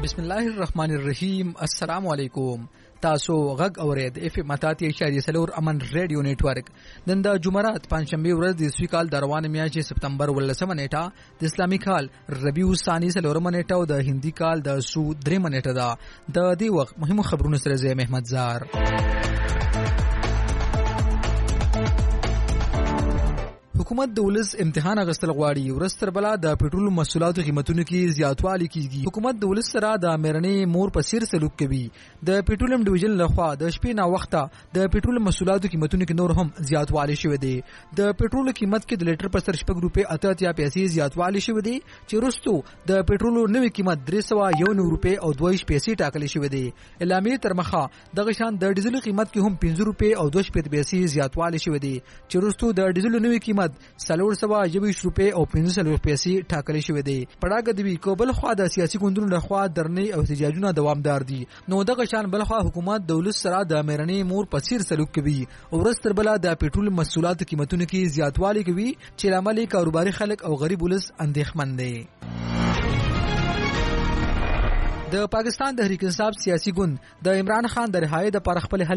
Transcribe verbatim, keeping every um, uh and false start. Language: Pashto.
بسم الله الرحمن الرحیم. السلام علیکم. تاسو غږ اورید اف متاتی اشاریه سلور امن ریډیو نیټورک. نن د جمعرات پنځشنبه ورځ د سوي کال د روانه میاشتې سپتمبر ولسمه نیټه د اسلامي کال ربیع الثانی سلورمه نیټه او د هندي کال د سو درېمه نیټه ده. د دې وخت مهمو خبرونو سره زه محمد زار. حکومت د ولس امتحان اغستل غواړي. ورستر بلا د پټرول محصولاتو قیمتونو کې زیاتوالی کیږي. حکومت د ولس سره د مېرنې مور په څیر سلوک کوي. د پټرولیم ډیویژن لخوا د شپې نا وخته د پټرول محصولاتو قیمتونو کې نور هم زیاتوالی شوی دی. د پټرول قیمت کې د لیټر په سر شپږ روپۍ اته اتیا پیسې زیاتوالی شوی دی چې وروستو د پټرول نوې قیمت درې سوه یو نوي روپۍ او دوه ویشت پیسې ټاکل شوی دی. اعلامیې تر مخه دغه شان د ډیزل قیمت کې هم پنځه روپۍ او دوه شپېته پیسې زیاتوالی شوی دی چې وروستو د ډیزل نوې قیمت سلور سوا یویشت روپۍ او پنځه څلوېښت پیسې ټاکل شوی دی. په ډاګه د وي کو بل خوا د سیاسي ګوندونو لخوا درنې او احتجاجونه دوامدار دي. نو دغه شان بل خوا حکومت د ولس سره د مېرنې مور په څیر سلوک کوي او ورځ تر بله د پټرول محصولاتو قیمتونو کې زیاتوالی کوي چې لامل یې کاروباري خلک او غریب ولس اندېښمن دی. د پاکستان تحریک انصاف سیاسي ګوند د عمران خان د رهایۍ دپاره خپل